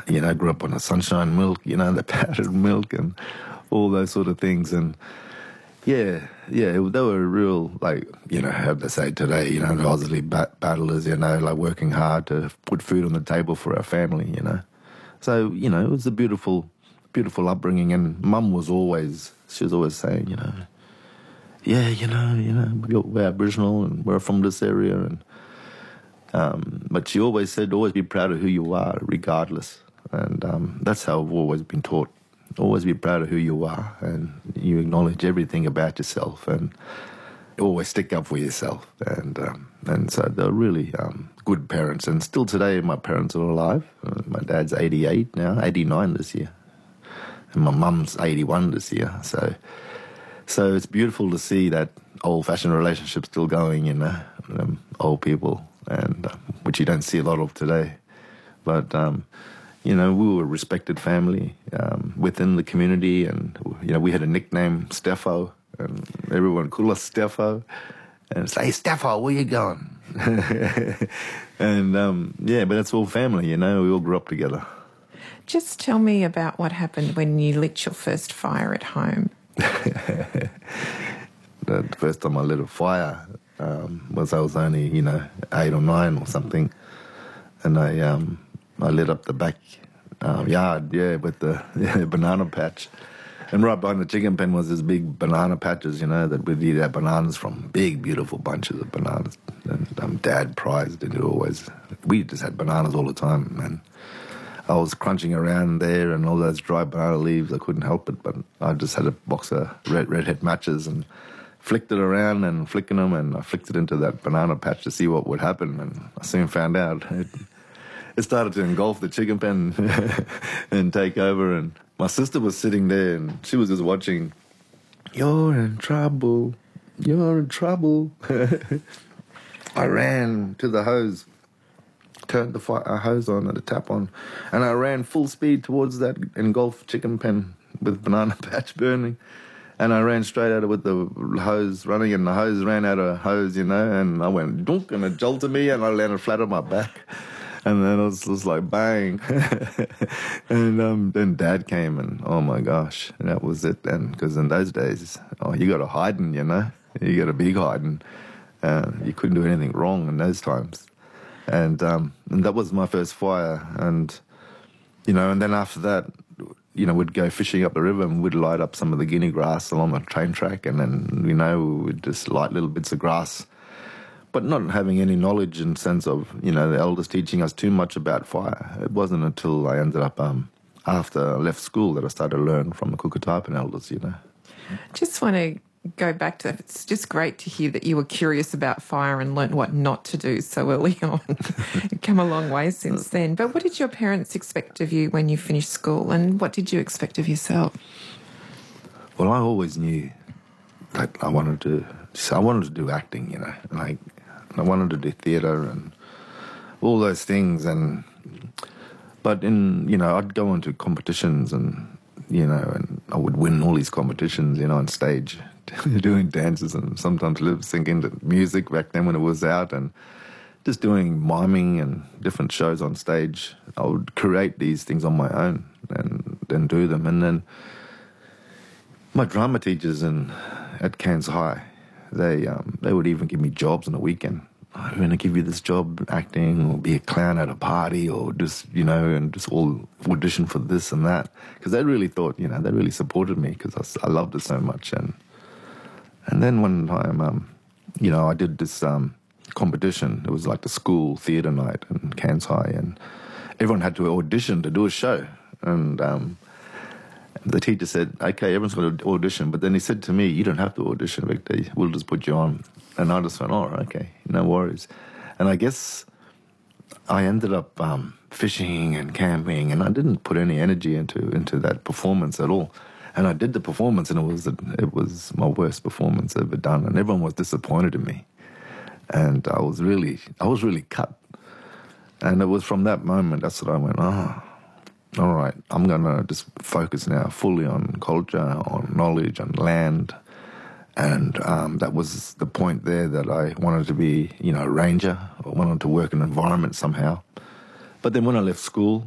grew up on a sunshine milk, the powdered milk and all those sort of things. And they were real, how they say today, the Aussie battlers, like working hard to put food on the table for our family, So, it was a beautiful upbringing. And Mum was always saying, we're Aboriginal and we're from this area. But she always said, always be proud of who you are, regardless. And that's how I've always been taught. Always be proud of who you are, and you acknowledge everything about yourself, and always stick up for yourself. And so they're really good parents. And still today, my parents are alive. My dad's 88 now, 89 this year. And my mum's 81 this year. So it's beautiful to see that old-fashioned relationship still going, old people, and which you don't see a lot of today. But we were a respected family within the community, and we had a nickname, Steffo, and everyone called us Steffo. And it's like, hey, Steffo, where you going? And but it's all family, we all grew up together. Just tell me about what happened when you lit your first fire at home. The first time I lit a fire was I was only, 8 or 9 or something, and I lit up the back yard, with the banana patch. And right behind the chicken pen was this big banana patches, that we'd eat our bananas from. Big, beautiful bunches of bananas. And Dad prized it always. We just had bananas all the time, and I was crunching around there and all those dry banana leaves. I couldn't help it, but I just had a box of redhead matches and flicked it around and flicking them, and I flicked it into that banana patch to see what would happen, and I soon found out. It started to engulf the chicken pen and take over, and my sister was sitting there and she was just watching. You're in trouble. You're in trouble. I ran to the hose, turned the hose on and the tap on, and I ran full speed towards that engulfed chicken pen with banana patch burning. And I ran straight at it with the hose running, and the hose ran out of hose, and I went dunk, and it jolted me, and I landed flat on my back. And then it was just like bang. And then Dad came, and oh my gosh, that was it then. Because in those days, you got a hiding, you got a big hiding. You couldn't do anything wrong in those times. And that was my first fire. And then after that, we'd go fishing up the river and we'd light up some of the guinea grass along the train track, and then, we'd just light little bits of grass, but not having any knowledge in sense of, the elders teaching us too much about fire. It wasn't until I ended up, after I left school, that I started to learn from the Kukataipan elders, Just want to go back to that. It's just great to hear that you were curious about fire and learnt what not to do so early on. You've come a long way since then. But what did your parents expect of you when you finished school, and what did you expect of yourself? Well, I always knew that I wanted to do acting, like I wanted to do theatre and all those things. But I'd go into competitions and I would win all these competitions, on stage, doing dances and sometimes lip syncing to music back then when it was out, and just doing miming and different shows on stage. I would create these things on my own and then do them. And then my drama teachers at Cairns High, they would even give me jobs on the weekend. I'm going to give you this job acting, or be a clown at a party, or just, and just all audition for this and that. Because they really thought, they really supported me because I loved it so much. And then one time, I did this competition. It was like the school theatre night in Cairns High, and everyone had to audition to do a show. And the teacher said, okay, everyone's got to audition. But then he said to me, you don't have to audition, Victor. We'll just put you on. And I just went, oh, okay, no worries. And I guess I ended up fishing and camping, and I didn't put any energy into that performance at all. And I did the performance, and it was my worst performance ever done. And everyone was disappointed in me. And I was really cut. And it was from that moment, that's what I went, all right, I'm going to just focus now fully on culture, on knowledge, on land. And that was the point there that I wanted to be, a ranger. I wanted to work in an environment somehow. But then when I left school,